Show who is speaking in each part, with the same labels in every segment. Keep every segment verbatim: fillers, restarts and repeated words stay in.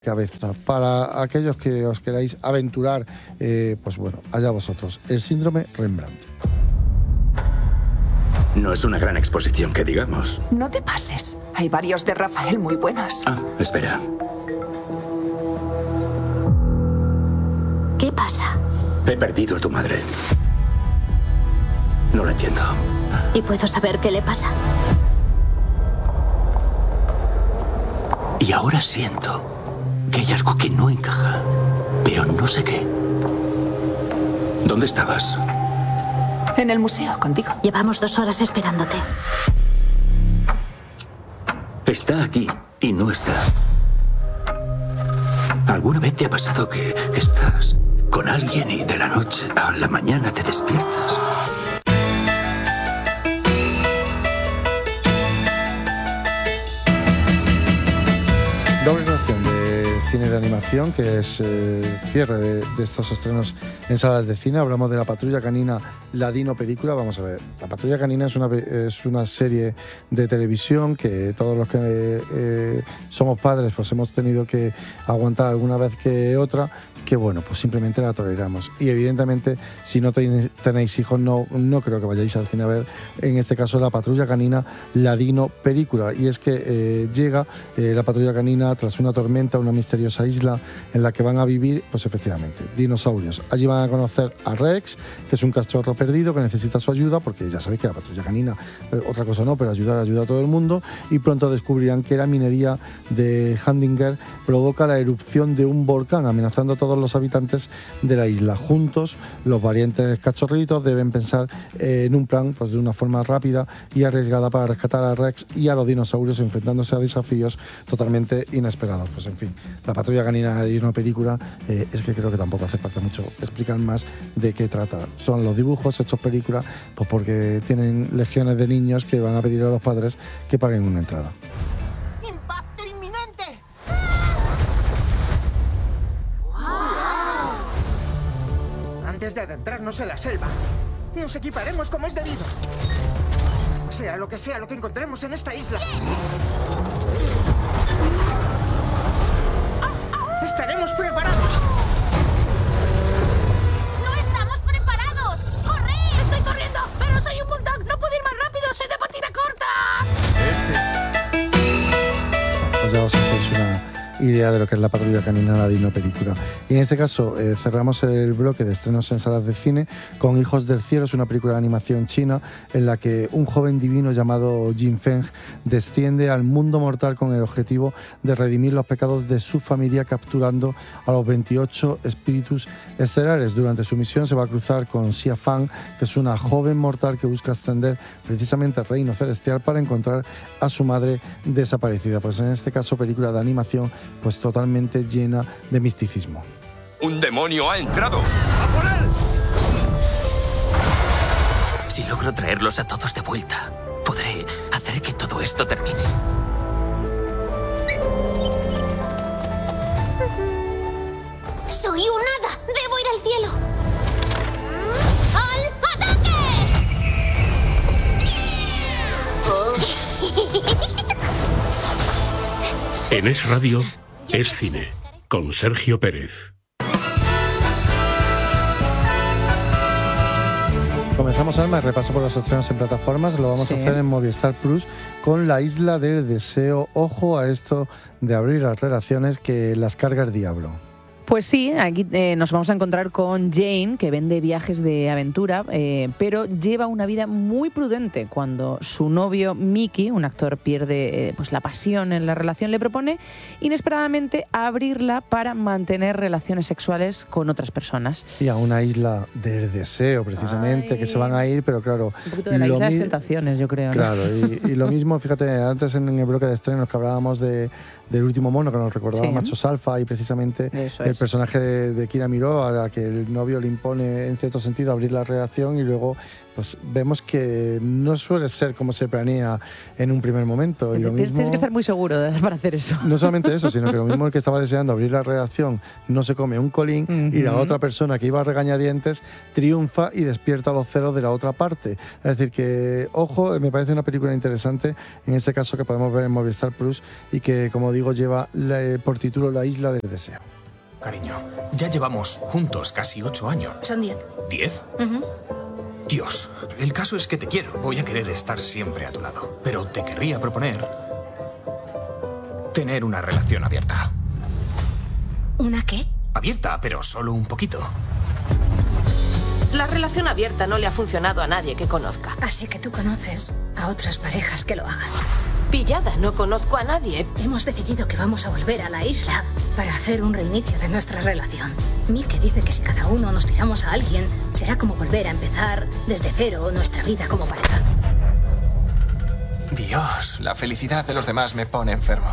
Speaker 1: cabeza. Para aquellos que os queráis aventurar, eh, pues bueno, allá vosotros. El síndrome Rembrandt.
Speaker 2: No es una gran exposición, que digamos.
Speaker 3: No te pases. Hay varios de Rafael muy buenos.
Speaker 2: Ah, espera.
Speaker 4: ¿Qué pasa?
Speaker 2: He perdido a tu madre. No lo entiendo.
Speaker 4: ¿Y puedo saber qué le pasa?
Speaker 2: Y ahora siento que hay algo que no encaja, pero no sé qué. ¿Dónde estabas?
Speaker 3: En el museo, contigo.
Speaker 4: Llevamos dos horas esperándote.
Speaker 2: Está aquí y no está. ¿Alguna vez te ha pasado que, que estás con alguien y de la noche a la mañana te despiertas?
Speaker 1: Doble ración de cine de animación, que es el eh, cierre de, de estos estrenos en salas de cine. Hablamos de La Patrulla Canina, la Dino película. Vamos a ver, La Patrulla Canina es una, es una serie de televisión que todos los que eh, somos padres pues hemos tenido que aguantar alguna vez que otra, que bueno, pues simplemente la toleramos. Y evidentemente, si no ten, tenéis hijos, no, no creo que vayáis al cine a ver, en este caso, La Patrulla Canina, la Dino película. Y es que eh, llega eh, la Patrulla Canina tras una tormenta a una misteriosa isla en la que van a vivir, pues efectivamente, dinosaurios. Allí van a conocer a Rex, que es un cachorro perdido que necesita su ayuda, porque ya sabéis que la Patrulla Canina, eh, otra cosa no, pero ayudar ayuda a todo el mundo. Y pronto descubrirán que la minería de Handinger provoca la erupción de un volcán, amenazando a todos los habitantes de la isla. Juntos, los valientes cachorritos deben pensar eh, en un plan, pues de una forma rápida y arriesgada, para rescatar a Rex y a los dinosaurios, enfrentándose a desafíos totalmente inesperados. Pues en fin, La Patrulla Canina y una película, eh, es que creo que tampoco hace falta mucho explicar más de qué trata. Son los dibujos hechos película, pues porque tienen legiones de niños que van a pedir a los padres que paguen una entrada.
Speaker 5: ¡Impacto inminente! Antes de adentrarnos en la selva, nos equiparemos como es debido. Sea lo que sea lo que encontremos en esta isla. ¡Estaremos preparados!
Speaker 6: ¡No estamos preparados! ¡Corre! ¡Estoy corriendo! ¡Pero soy un bulldog! ¡No puedo ir más rápido! ¡Soy de patina corta!
Speaker 1: Pues ya os hacéis una idea de lo que es La Patrulla Canina, la Dino película. Y en este caso eh, cerramos el bloque de estrenos en salas de cine con Hijos del Cielo. Es una película de animación china en la que un joven divino llamado Jin Feng desciende al mundo mortal con el objetivo de redimir los pecados de su familia, capturando a los veintiocho espíritus estelares. Durante su misión se va a cruzar con Xia Fan, que es una joven mortal que busca ascender precisamente al reino celestial para encontrar a su madre desaparecida. Pues en este caso, película de animación pues totalmente llena de misticismo.
Speaker 7: ¡Un demonio ha entrado!
Speaker 2: ¡A por él! Si logro traerlos a todos de vuelta, podré hacer que todo esto termine.
Speaker 6: ¡Soy un hada! ¡Debo ir al cielo! ¡Al ataque!
Speaker 8: En Es Radio, Es Cine, con Sergio Pérez.
Speaker 1: Comenzamos, Alma, el repaso por los estrenos en plataformas. Lo vamos sí. a hacer en Movistar Plus con La Isla del Deseo. Ojo a esto de abrir las relaciones, que las carga el diablo.
Speaker 9: Pues sí, aquí eh, nos vamos a encontrar con Jane, que vende viajes de aventura, eh, pero lleva una vida muy prudente. Cuando su novio Mickey, un actor, pierde eh, pues la pasión en la relación, le propone inesperadamente abrirla para mantener relaciones sexuales con otras personas.
Speaker 1: Y a una isla del deseo, precisamente, Ay. que se van a ir, pero claro...
Speaker 9: Un poquito de la isla de las tentaciones, yo creo, ¿no?
Speaker 1: Claro, y, y lo mismo, fíjate, antes en el bloque de estrenos que hablábamos de... del último mono, que nos recordaba sí. Machos Alfa, y precisamente Eso el es. personaje de, de Kira Miró, a la que el novio le impone en cierto sentido abrir la relación, y luego pues vemos que no suele ser como se planea en un primer momento. Y lo
Speaker 9: Tienes
Speaker 1: mismo,
Speaker 9: que estar muy seguro para hacer eso.
Speaker 1: no solamente eso, sino que lo mismo el que estaba deseando abrir la redacción no se come un colín, uh-huh. y la otra persona que iba a regañadientes triunfa y despierta los celos de la otra parte. Es decir que, ojo, me parece una película interesante, en este caso que podemos ver en Movistar Plus y que, como digo, lleva la, por título La Isla del Deseo.
Speaker 10: Cariño, ya llevamos juntos casi ocho años.
Speaker 4: Son diez.
Speaker 10: ¿Diez?
Speaker 4: Uh-huh.
Speaker 10: Dios, el caso es que te quiero. Voy a querer estar siempre a tu lado. Pero te querría proponer tener una relación abierta.
Speaker 4: ¿Una qué?
Speaker 10: Abierta, pero solo un poquito.
Speaker 11: La relación abierta no le ha funcionado a nadie que conozca.
Speaker 4: Así que tú conoces a otras parejas que lo hagan.
Speaker 11: Pillada, no conozco a nadie.
Speaker 4: Hemos decidido que vamos a volver a la isla para hacer un reinicio de nuestra relación. Mike dice que si cada uno nos tiramos a alguien, será como volver a empezar desde cero nuestra vida como pareja.
Speaker 10: Dios, la felicidad de los demás me pone enfermo.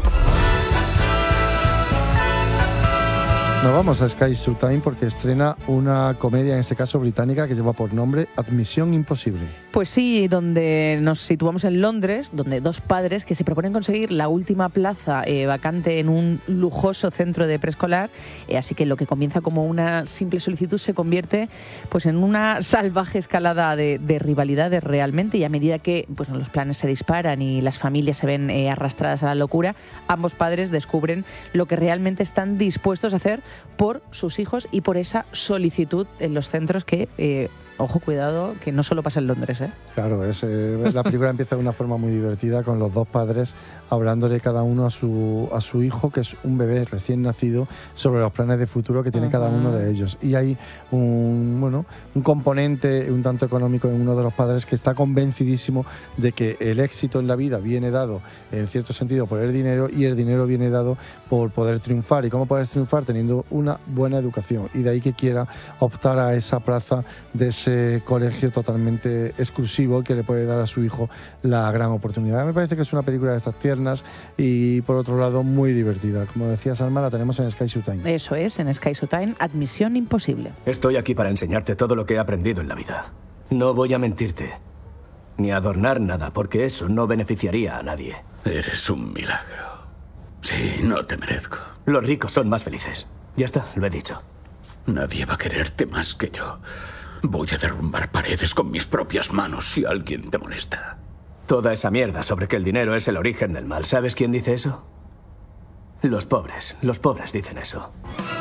Speaker 1: Nos vamos a Sky Showtime porque estrena una comedia, en este caso británica, que lleva por nombre Admisión Imposible.
Speaker 9: Pues sí, donde nos situamos en Londres, donde dos padres que se proponen conseguir la última plaza eh, vacante en un lujoso centro de preescolar, eh, así que lo que comienza como una simple solicitud se convierte pues en una salvaje escalada de, de rivalidades realmente, y a medida que pues, los planes se disparan y las familias se ven eh, arrastradas a la locura, ambos padres descubren lo que realmente están dispuestos a hacer por sus hijos y por esa solicitud en los centros que, eh, ojo, cuidado, que no solo pasa en Londres, ¿eh?
Speaker 1: Claro, es, eh, la película empieza de una forma muy divertida con los dos padres hablándole cada uno a su, a su hijo, que es un bebé recién nacido, sobre los planes de futuro que tiene uh-huh. cada uno de ellos. Y hay un, bueno, un componente un tanto económico en uno de los padres que está convencidísimo de que el éxito en la vida viene dado, en cierto sentido, por el dinero, y el dinero viene dado por poder triunfar. ¿Y cómo puedes triunfar? Teniendo una buena educación. Y de ahí que quiera optar a esa plaza de ese colegio totalmente exclusivo que le puede dar a su hijo la gran oportunidad. Me parece que es una película de estas tiernas y, por otro lado, muy divertida. Como decía Salma, la tenemos en Sky Showtime.
Speaker 9: Eso es, en Sky Showtime, Admisión Imposible.
Speaker 2: Estoy aquí para enseñarte todo lo que he aprendido en la vida. No voy a mentirte, ni adornar nada, porque eso no beneficiaría a nadie.
Speaker 8: Eres un milagro. Sí, no te merezco.
Speaker 2: Los ricos son más felices. Ya está, lo he dicho.
Speaker 8: Nadie va a quererte más que yo. Voy a derrumbar paredes con mis propias manos si alguien te molesta.
Speaker 2: Toda esa mierda sobre que el dinero es el origen del mal. ¿Sabes quién dice eso? Los pobres. Los pobres dicen eso.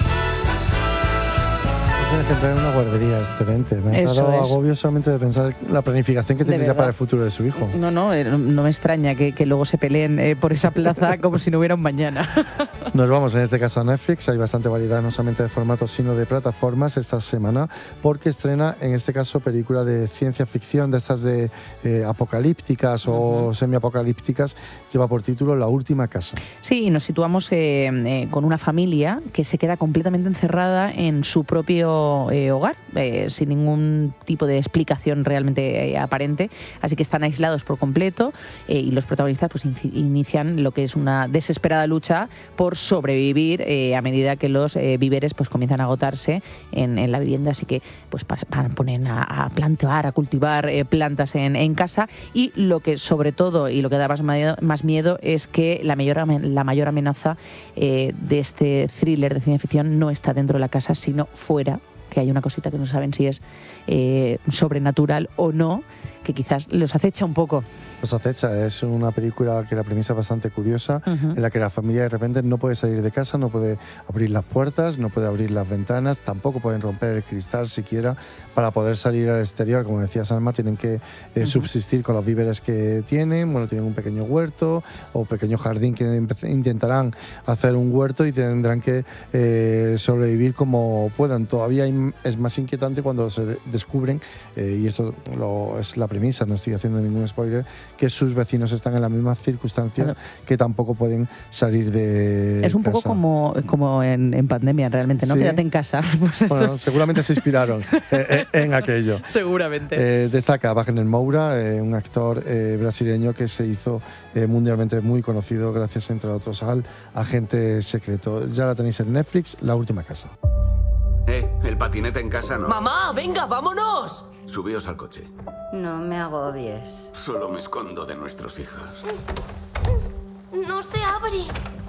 Speaker 1: Tienes que entrar en una guardería excelente. Me ha dado agobio solamente de pensar la planificación que tiene ya para el futuro de su hijo.
Speaker 9: No, no, no, no me extraña que, que luego se peleen eh, por esa plaza como si no hubiera un mañana.
Speaker 1: Nos vamos en este caso a Netflix. Hay bastante variedad no solamente de formatos sino de plataformas esta semana, porque estrena en este caso película de ciencia ficción, de estas de eh, apocalípticas uh-huh. o semiapocalípticas. Lleva por título La Última Casa. Sí, y nos situamos eh, eh, con una familia que se queda completamente encerrada en su propio Eh, hogar, eh, sin ningún tipo de explicación realmente eh, aparente, así que están aislados por completo eh, y los protagonistas pues in- inician lo que es una desesperada lucha por sobrevivir eh, a medida que los eh, víveres pues comienzan a agotarse en, en la vivienda, así que pues pa- pa- ponen a, a plantar, a cultivar eh, plantas en, en casa, y lo que sobre todo y lo que da más miedo, más miedo es que la mayor, la mayor amenaza eh, de este thriller de ciencia ficción no está dentro de la casa sino fuera, que hay una cosita que no saben si es eh, sobrenatural o no, que quizás los acecha un poco. Los acecha, es una película que la premisa es bastante curiosa, uh-huh. en la que la familia de repente no puede salir de casa, no puede abrir las puertas, no puede abrir las ventanas, tampoco pueden romper el cristal siquiera para poder salir al exterior. Como decía Salma, tienen que eh, uh-huh. subsistir con los víveres que tienen. Bueno, tienen un pequeño huerto o pequeño jardín que empe- intentarán hacer un huerto y tendrán que eh, sobrevivir como puedan. Todavía hay, es más inquietante cuando se de- descubren, eh, y esto lo, es la premisa, no estoy haciendo ningún spoiler, que sus vecinos están en las mismas circunstancias, claro, que tampoco pueden salir de
Speaker 9: Es un
Speaker 1: casa.
Speaker 9: poco como, como en, en pandemia realmente, ¿no?
Speaker 1: Sí.
Speaker 9: Quédate en casa. Pues
Speaker 1: bueno,
Speaker 9: es...
Speaker 1: seguramente se inspiraron en, en aquello.
Speaker 9: Seguramente.
Speaker 1: Eh, destaca Wagner Moura, eh, un actor eh, brasileño que se hizo eh, mundialmente muy conocido gracias, entre otros, al Agente Secreto. Ya la tenéis en Netflix, La Última Casa.
Speaker 8: Eh, el patinete en casa no.
Speaker 11: ¡Mamá, venga, vámonos!
Speaker 8: Subíos al coche.
Speaker 12: No me agobies.
Speaker 8: Solo me escondo de nuestros hijos.
Speaker 6: No se abre.